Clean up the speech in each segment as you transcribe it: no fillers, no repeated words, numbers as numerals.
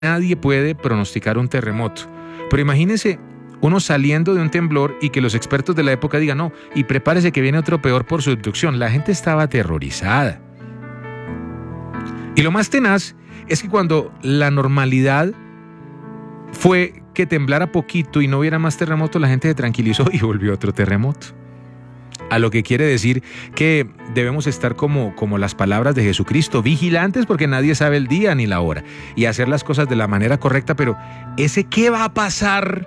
Nadie puede pronosticar un terremoto. Pero imagínese uno saliendo de un temblor y que los expertos de la época digan, no, y prepárese que viene otro peor por subducción. La gente estaba aterrorizada. Y lo más tenaz es que cuando la normalidad fue que temblara poquito y no hubiera más terremoto, la gente se tranquilizó y volvió otro terremoto. A lo que quiere decir que debemos estar como las palabras de Jesucristo, vigilantes porque nadie sabe el día ni la hora, y hacer las cosas de la manera correcta, pero ese ¿qué va a pasar?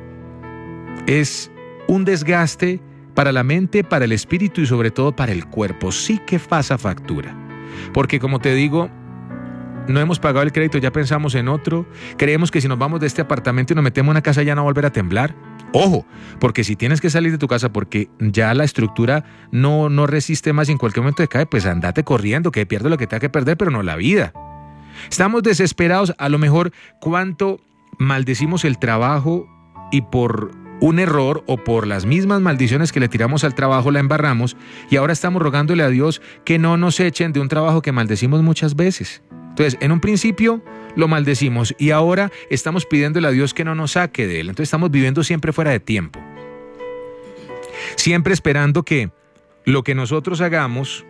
Es un desgaste para la mente, para el espíritu y sobre todo para el cuerpo. Sí que pasa factura. Porque como te digo, no hemos pagado el crédito, ya pensamos en otro. Creemos que si nos vamos de este apartamento y nos metemos en una casa ya no va a volver a temblar. Ojo, porque si tienes que salir de tu casa porque ya la estructura no resiste más y en cualquier momento te cae, pues andate corriendo, que pierdo lo que tenga que perder, pero no la vida. Estamos desesperados, a lo mejor cuánto maldecimos el trabajo y por un error o por las mismas maldiciones que le tiramos al trabajo la embarramos y ahora estamos rogándole a Dios que no nos echen de un trabajo que maldecimos muchas veces. Entonces, en un principio lo maldecimos y ahora estamos pidiéndole a Dios que no nos saque de él. Entonces estamos viviendo siempre fuera de tiempo. Siempre esperando que lo que nosotros hagamos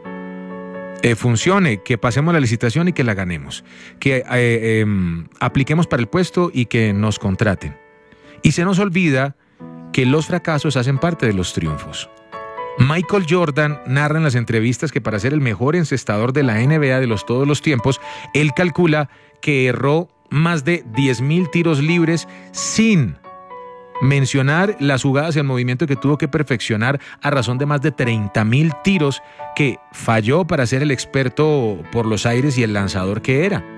funcione, que pasemos la licitación y que la ganemos, que apliquemos para el puesto y que nos contraten. Y se nos olvida que los fracasos hacen parte de los triunfos. Michael Jordan narra en las entrevistas que para ser el mejor encestador de la NBA de todos los tiempos, él calcula que erró más de 10,000 tiros libres sin mencionar las jugadas y el movimiento que tuvo que perfeccionar a razón de más de 30,000 tiros que falló para ser el experto por los aires y el lanzador que era.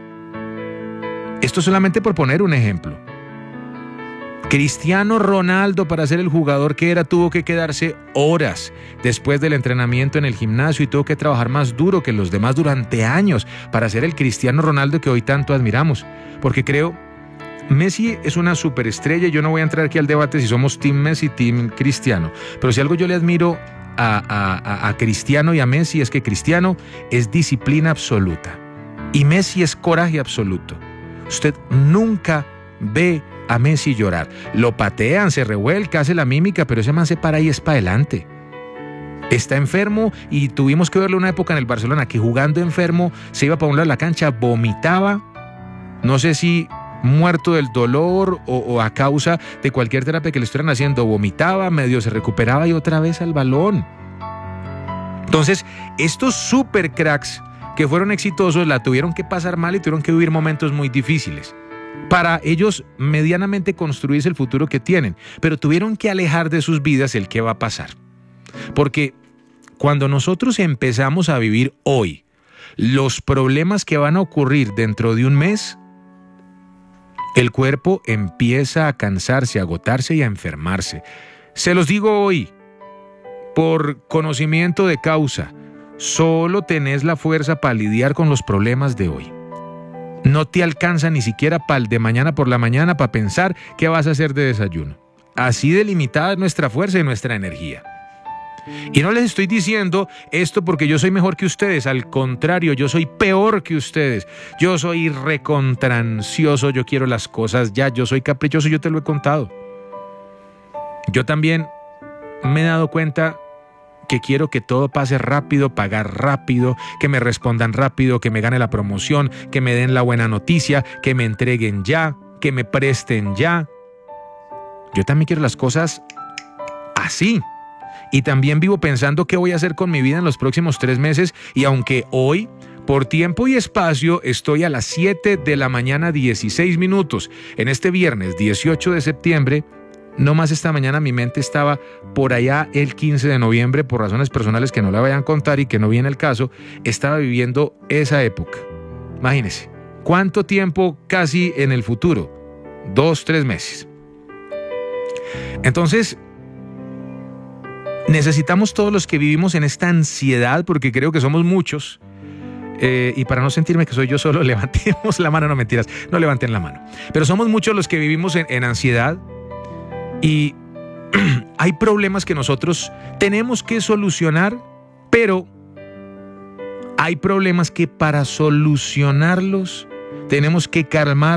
Esto solamente por poner un ejemplo. Cristiano Ronaldo, para ser el jugador que era, tuvo que quedarse horas después del entrenamiento en el gimnasio y tuvo que trabajar más duro que los demás durante años para ser el Cristiano Ronaldo que hoy tanto admiramos. Porque creo, Messi es una superestrella y yo no voy a entrar aquí al debate si somos Team Messi, Team Cristiano. Pero si algo yo le admiro a Cristiano y a Messi es que Cristiano es disciplina absoluta y Messi es coraje absoluto. Usted nunca ve a Messi llorar. Lo patean, se revuelca, hace la mímica, pero ese man se para y es para adelante. Está enfermo y tuvimos que verlo una época en el Barcelona que jugando enfermo se iba para un lado de la cancha, vomitaba, no sé si muerto del dolor o a causa de cualquier terapia que le estuvieran haciendo, vomitaba, medio se recuperaba y otra vez al balón. Entonces, estos super cracks que fueron exitosos la tuvieron que pasar mal y tuvieron que vivir momentos muy difíciles para ellos medianamente construirse el futuro que tienen, pero tuvieron que alejar de sus vidas el qué va a pasar. Porque cuando nosotros empezamos a vivir hoy los problemas que van a ocurrir dentro de un mes, el cuerpo empieza a cansarse, a agotarse y a enfermarse. Se los digo hoy, por conocimiento de causa, solo tenés la fuerza para lidiar con los problemas de hoy. No te alcanza ni siquiera para el de mañana por la mañana para pensar qué vas a hacer de desayuno. Así de limitada es nuestra fuerza y nuestra energía. Y no les estoy diciendo esto porque yo soy mejor que ustedes, al contrario, yo soy peor que ustedes. Yo soy recontrancioso, yo quiero las cosas ya, yo soy caprichoso, yo te lo he contado. Yo también me he dado cuenta que quiero que todo pase rápido, pagar rápido, que me respondan rápido, que me gane la promoción, que me den la buena noticia, que me entreguen ya, que me presten ya. Yo también quiero las cosas así. Y también vivo pensando qué voy a hacer con mi vida en los próximos 3 meses. Y aunque hoy, por tiempo y espacio, estoy a las 7 de la mañana 16 minutos, en este viernes 18 de septiembre, no más esta mañana mi mente estaba por allá el 15 de noviembre, por razones personales que no la vayan a contar y que no viene el caso, estaba viviendo esa época. Imagínense, ¿cuánto tiempo casi en el futuro? 2, 3 meses. Entonces, necesitamos todos los que vivimos en esta ansiedad, porque creo que somos muchos, y para no sentirme que soy yo solo, levantemos la mano, no mentiras, no levanten la mano. Pero somos muchos los que vivimos en ansiedad. Y hay problemas que nosotros tenemos que solucionar, pero hay problemas que para solucionarlos Tenemos que calmar